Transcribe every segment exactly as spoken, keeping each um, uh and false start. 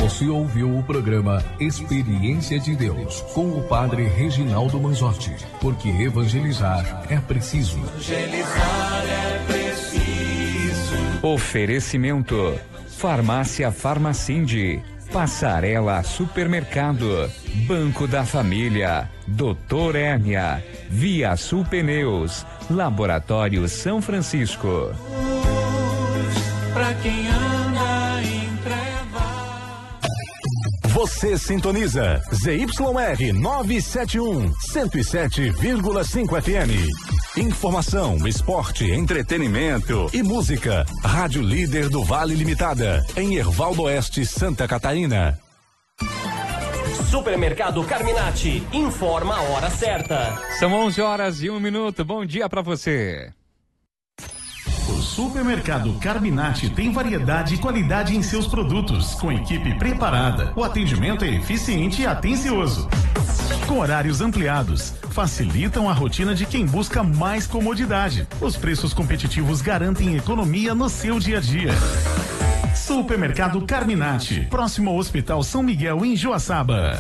Você ouviu o programa Experiência de Deus com o Padre Reginaldo Manzotti, porque evangelizar é preciso. Evangelizar é preciso. Oferecimento: Farmácia Farmacinde, Passarela Supermercado, Banco da Família, Doutor Hérnia, Via Sul Pneus, Laboratório São Francisco. Pra quem anda em treva. Você sintoniza Z Y R novecentos e setenta e um, cento e sete vírgula cinco F M. Informação, esporte, entretenimento e música. Rádio Líder do Vale Limitada, em Herval do Oeste, Santa Catarina. Supermercado Carminati informa a hora certa. São onze horas e um minuto. Bom dia para você. O Supermercado Carminati tem variedade e qualidade em seus produtos, com equipe preparada. O atendimento é eficiente e atencioso. Com horários ampliados, facilitam a rotina de quem busca mais comodidade. Os preços competitivos garantem economia no seu dia a dia. Supermercado Carminati, próximo ao Hospital São Miguel, em Joaçaba.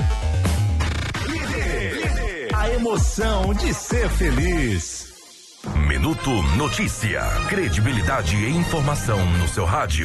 A emoção de ser feliz. Minuto Notícia. Credibilidade e informação no seu rádio.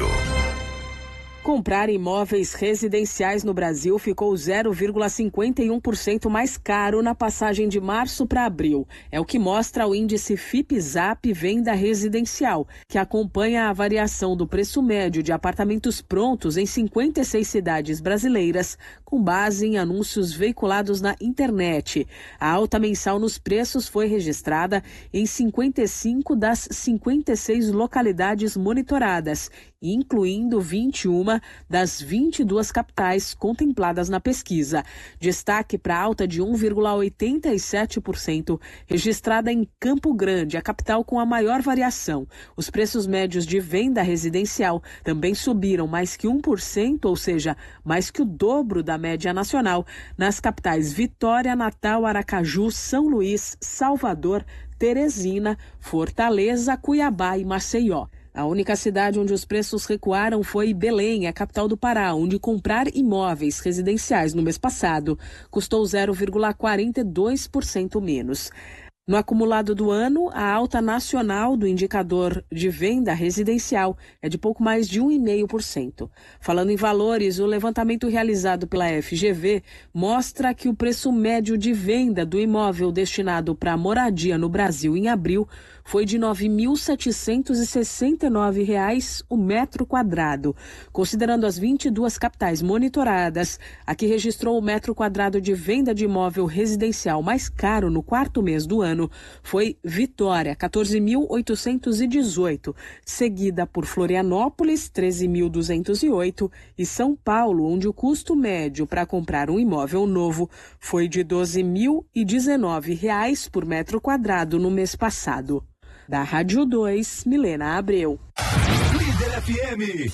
Comprar imóveis residenciais no Brasil ficou zero vírgula cinquenta e um por cento mais caro na passagem de março para abril. É o que mostra o índice Fipzap Venda Residencial, que acompanha a variação do preço médio de apartamentos prontos em cinquenta e seis cidades brasileiras, com base em anúncios veiculados na internet. A alta mensal nos preços foi registrada em cinquenta e cinco das cinquenta e seis localidades monitoradas, incluindo vinte e uma das vinte e duas capitais contempladas na pesquisa. Destaque para a alta de um vírgula oitenta e sete por cento registrada em Campo Grande, a capital com a maior variação. Os preços médios de venda residencial também subiram mais que um por cento, ou seja, mais que o dobro da média nacional, nas capitais Vitória, Natal, Aracaju, São Luís, Salvador, Teresina, Fortaleza, Cuiabá e Maceió. A única cidade onde os preços recuaram foi Belém, a capital do Pará, onde comprar imóveis residenciais no mês passado custou zero vírgula quarenta e dois por cento menos. No acumulado do ano, a alta nacional do indicador de venda residencial é de pouco mais de um vírgula cinco por cento. Falando em valores, o levantamento realizado pela F G V mostra que o preço médio de venda do imóvel destinado para moradia no Brasil em abril foi de nove mil setecentos e sessenta e nove reais o metro quadrado. Considerando as vinte e duas capitais monitoradas, a que registrou o metro quadrado de venda de imóvel residencial mais caro no quarto mês do ano foi Vitória, quatorze mil oitocentos e dezoito, seguida por Florianópolis, treze mil duzentos e oito, e São Paulo, onde o custo médio para comprar um imóvel novo foi de doze mil e dezenove reais por metro quadrado no mês passado. Da Rádio dois, Milena Abreu. Líder F M.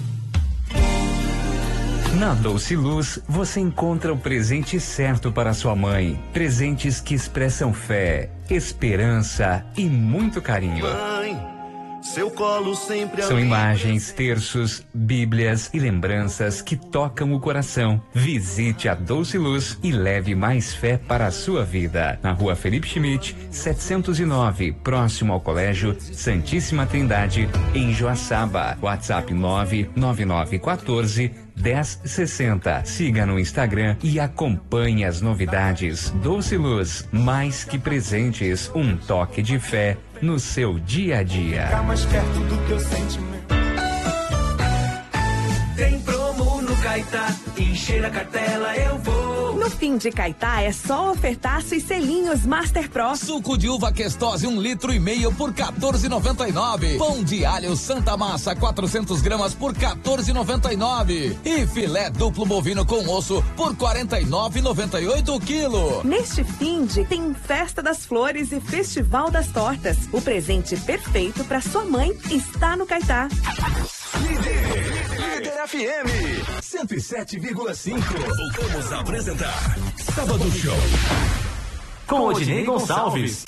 Na Doce Luz, você encontra o presente certo para sua mãe. Presentes que expressam fé, esperança e muito carinho. Mãe, seu colo sempre São imagens, terços, bíblias e lembranças que tocam o coração. Visite a Doce Luz e leve mais fé para a sua vida. Na Rua Felipe Schmidt, setecentos e nove, próximo ao Colégio Santíssima Trindade, em Joaçaba. WhatsApp nove nove nove um quatro dez sessenta. Siga no Instagram e acompanhe as novidades. Doce Luz, mais que presentes, um toque de fé no seu dia a dia. Ficar mais perto do teu sentimento. Tem promo no Caetá, encher a cartela eu vou. No fim de Caetá é só ofertaço e selinhos Master Pro. Suco de uva Questose um litro e meio por quatorze e noventa e nove. Pão de alho Santa Massa quatrocentos gramas por quatorze e noventa e nove. E filé duplo bovino com osso por quarenta e nove e noventa e oito o quilo. Neste fim de tem Festa das Flores e Festival das Tortas. O presente perfeito para sua mãe está no Caetá. Líder, Líder F M cento e sete vírgula cinco. Voltamos a apresentar Sábado Show Com Odinei Gonçalves.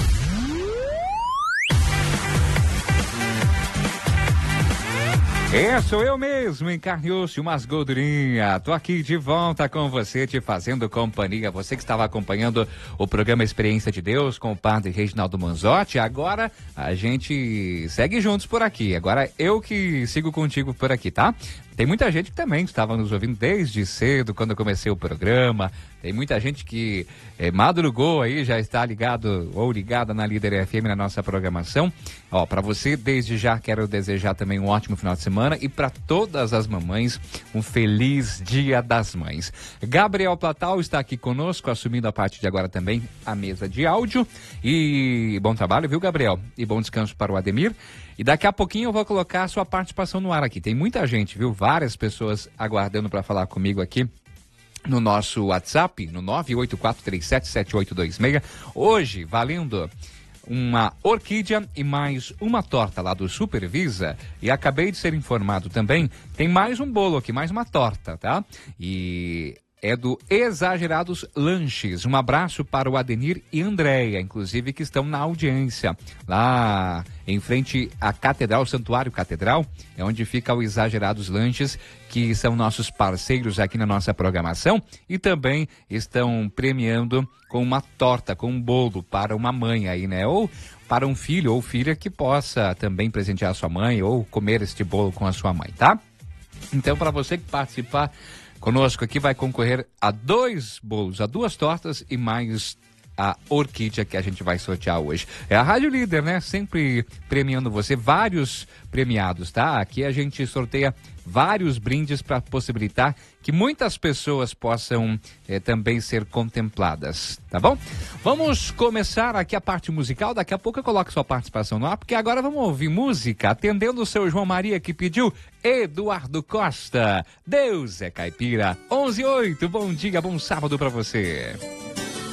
É, sou eu mesmo, em carne e osso, umas gordurinhas. Tô aqui de volta com você, te fazendo companhia. Você que estava acompanhando o programa Experiência de Deus com o padre Reginaldo Manzotti. Agora a gente segue juntos por aqui. Agora eu que sigo contigo por aqui, tá? Tem muita gente que também estava nos ouvindo desde cedo, quando eu comecei o programa. Tem muita gente que é, madrugou aí, já está ligado ou ligada na Líder F M na nossa programação. Ó, para você, desde já, quero desejar também um ótimo final de semana e para todas as mamães, um feliz Dia das Mães. Gabriel Platal está aqui conosco, assumindo a partir de agora também a mesa de áudio. E bom trabalho, viu, Gabriel? E bom descanso para o Ademir. E daqui a pouquinho eu vou colocar a sua participação no ar aqui. Tem muita gente, viu? Várias pessoas aguardando para falar comigo aqui no nosso WhatsApp, no nove oito quatro três sete sete oito dois seis. Hoje, valendo uma orquídea e mais uma torta lá do Supervisa. E acabei de ser informado também, tem mais um bolo aqui, mais uma torta, tá? E é do Exagerados Lanches. Um abraço para o Adenir e Andréia, inclusive, que estão na audiência. Lá em frente à Catedral, Santuário Catedral, é onde fica o Exagerados Lanches, que são nossos parceiros aqui na nossa programação e também estão premiando com uma torta, com um bolo para uma mãe aí, né? Ou para um filho ou filha que possa também presentear a sua mãe ou comer este bolo com a sua mãe, tá? Então, para você que participar conosco aqui, vai concorrer a dois bolos, a duas tortas e mais a orquídea que a gente vai sortear hoje. É a Rádio Líder, né? Sempre premiando você, vários premiados, tá? Aqui a gente sorteia vários brindes para possibilitar que muitas pessoas possam eh, também ser contempladas, tá bom? Vamos começar aqui a parte musical, daqui a pouco eu coloco sua participação no ar, porque agora vamos ouvir música, atendendo o seu João Maria que pediu, Eduardo Costa, Deus é Caipira, onze e oito, bom dia, bom sábado para você.